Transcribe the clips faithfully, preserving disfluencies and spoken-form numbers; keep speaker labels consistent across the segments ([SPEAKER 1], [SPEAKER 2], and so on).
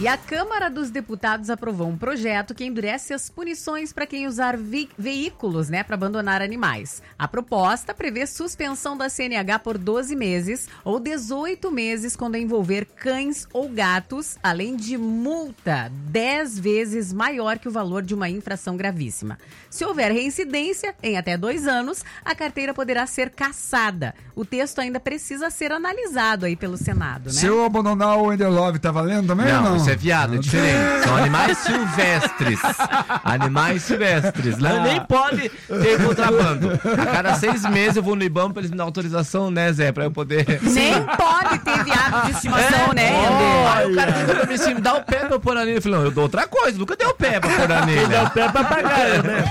[SPEAKER 1] E a Câmara dos Deputados aprovou um projeto que endurece as punições para quem usar ve- veículos, né, para abandonar animais. A proposta prevê suspensão da C N H por doze meses ou dezoito meses quando envolver cães ou gatos, além de multa dez vezes maior que o valor de uma infração gravíssima. Se houver reincidência, em até dois anos, a carteira poderá ser cassada. O texto ainda precisa ser analisado aí pelo Senado, né?
[SPEAKER 2] Se eu abandonar o Enderlove, tá valendo também
[SPEAKER 3] Não,
[SPEAKER 2] ou não?
[SPEAKER 3] isso é viado, é diferente. São animais silvestres. Animais silvestres. Lá nem pode ter contrabando. A cada seis meses eu vou no IBAMA pra eles me dar autorização, né, Zé? Pra eu poder...
[SPEAKER 1] Nem pode ter viado de estimação,
[SPEAKER 3] É,
[SPEAKER 1] né,
[SPEAKER 3] ó,
[SPEAKER 1] Ender?
[SPEAKER 3] Aí o cara perguntou pra mim assim, me dá o pé pra eu pôr na anilha. Eu falei, não, eu dou outra coisa, nunca dei o pé pra pôr na anilha.
[SPEAKER 4] Dá o pé pra pagar, né?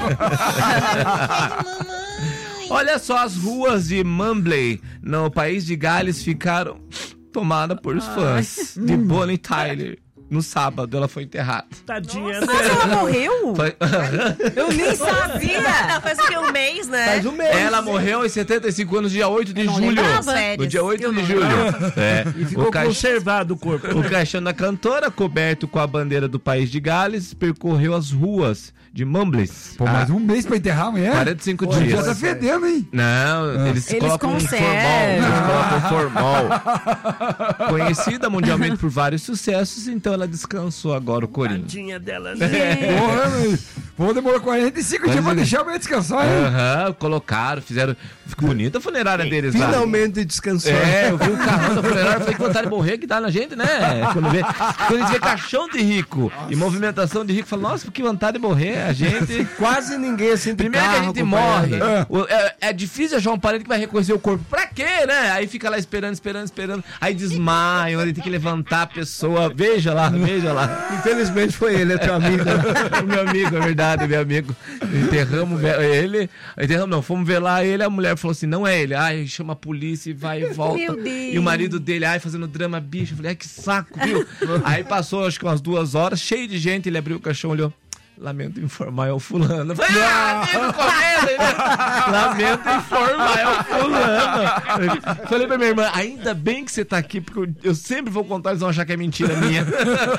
[SPEAKER 3] Olha só, as ruas de Mumbley, no país de Gales, ficaram tomadas por fãs de Bonnie Tyler. No sábado, ela foi enterrada.
[SPEAKER 4] Tadinha,
[SPEAKER 1] Mas ela morreu?
[SPEAKER 3] Foi...
[SPEAKER 1] Eu nem sabia.
[SPEAKER 5] Não, faz o que, um mês, né?
[SPEAKER 3] Faz um mês. Ela morreu em setenta e cinco anos, dia oito de julho. No dia oito de julho. É.
[SPEAKER 4] E ficou
[SPEAKER 3] O, caix...
[SPEAKER 4] conservado o corpo.
[SPEAKER 3] o caixão da cantora, coberto com a bandeira do país de Gales, percorreu as ruas de Mumbley.
[SPEAKER 2] Pô, mais um mês pra enterrar a mulher?
[SPEAKER 3] quarenta e cinco
[SPEAKER 2] Pô,
[SPEAKER 3] dias.
[SPEAKER 2] já tá fedendo, hein?
[SPEAKER 3] Não, eles,
[SPEAKER 1] Eles
[SPEAKER 3] colocam um
[SPEAKER 1] conservam.
[SPEAKER 3] formol. Eles colocam formol. Conhecida mundialmente por vários sucessos, então ela descansou agora o corinho.
[SPEAKER 4] Tadinha dela, né?
[SPEAKER 2] Porra, mas... Pô, demorou quarenta e cinco dias pra deixar a mulher descansar, hein?
[SPEAKER 3] Aham, colocaram, fizeram... Ficou bonita a funerária deles lá.
[SPEAKER 6] Finalmente descansou.
[SPEAKER 3] É, eu vi o carrão da funerária, falei que vontade de morrer que dá na gente, né? Quando, vê, quando a gente vê caixão de rico e movimentação de rico, fala, nossa, que vontade de morrer, a gente...
[SPEAKER 6] Quase ninguém assim de
[SPEAKER 3] Primeiro que a
[SPEAKER 6] carro
[SPEAKER 3] gente
[SPEAKER 6] acompanhando.
[SPEAKER 3] morre, o- é, é difícil achar um parente que vai reconhecer o corpo. Pra quê, né? Aí fica lá esperando, esperando, esperando. Aí desmaia, aí tem que levantar a pessoa. Veja lá, veja lá.
[SPEAKER 6] Infelizmente foi ele, é teu amigo.
[SPEAKER 3] O meu amigo, é verdade, meu amigo. Enterramos ele. Enterramos, não, fomos ver lá ele. A mulher falou assim: não é ele. Ai, chama a polícia e vai e volta.
[SPEAKER 1] Meu Deus.
[SPEAKER 3] E o marido dele, ai, fazendo drama, bicho. Eu falei, ai, que saco, viu? Aí passou, acho que umas duas horas, cheio de gente. Ele abriu o caixão, olhou. Lamento informar, é o fulano. Eu falei, ah, desde o começo, né? Lamento informar, é o fulano. Falei pra minha irmã, ainda bem que você tá aqui, porque eu, eu sempre vou contar, eles vão achar que é mentira minha.